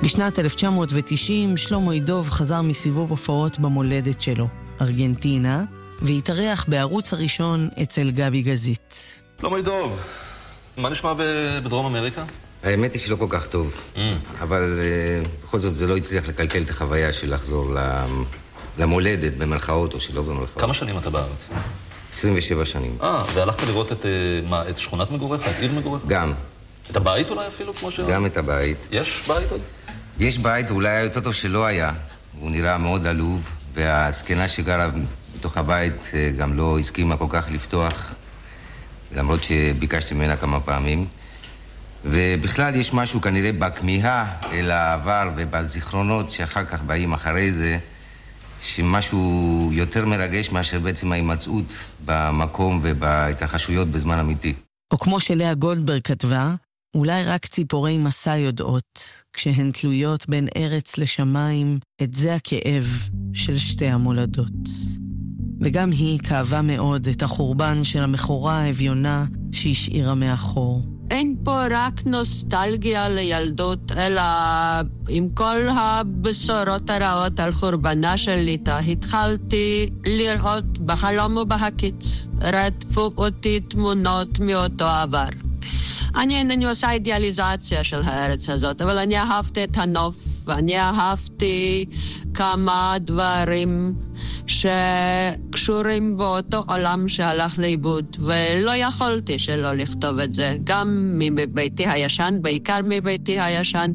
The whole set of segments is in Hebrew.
בשנת 1990 שלמה אידוב חזר מסיבוב הופעות במולדת שלו, ארגנטינה, והתארח בערוץ הראשון אצל גבי גזית. שלמה אידוב, מה נשמע בדרום אמריקה? האמת היא שלא כל כך טוב, אבל בכל זאת זה לא הצליח לקלקל את החוויה של לחזור למולדת במלכאות או שלא במלכאות. כמה שנים אתה בארץ? 27 שנים. והלכת לראות את שכונת מגוריך, את עיר מגוריך? גם. את הבית אולי אפילו כמו ש... גם את הבית. יש בית עוד? יש בית, אולי היה יותר טוב שלא היה. הוא נראה מאוד עלוב, והסכנה שגרה בתוך הבית גם לא הסכימה כל כך לפתוח, למרות שביקשתי ממנה כמה פעמים. ובכלל יש משהו כנראה בכמיהה אל העבר ובזיכרונות שאחר כך באים אחרי זה, שמשהו יותר מרגש מאשר בעצם ההימצאות במקום ובהתרחשויות בזמן אמיתי. או כמו שלאה גולדברג כתבה, אולי רק ציפורי מסע יודעות, כשהן תלויות בין ארץ לשמיים, את זה הכאב של שתי המולדות. וגם היא כאבה מאוד את החורבן של המכורה האביונה שהשאירה מאחור. אין פה רק נוסטלגיה לילדות, אלא עם כל הבשורות הרעות על חורבנה של ליטא, התחלתי לראות בחלום ובהקיץ. רדפו אותי תמונות מאותו עבר. אני אינני עושה אידיאליזציה של הארץ הזאת, אבל אני אהבתי את הנוף, ואני אהבתי כמה דברים שקשורים באותו עולם שהלך לאיבוד, ולא יכולתי שלא לכתוב את זה, גם מביתי הישן, בעיקר מביתי הישן.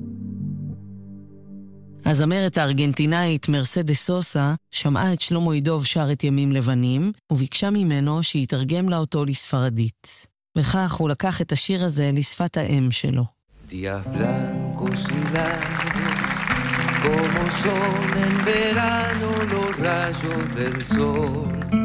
הזמרת הארגנטינאית מרסדס סוסה שמעה את שלמה אידוב שר את ימים לבנים, וביקשה ממנו שיתרגם לה אותו לספרדית. וכך הוא לקח את השיר הזה לשפת האם שלו. Días blancos y largos, como son en verano los rayos del sol.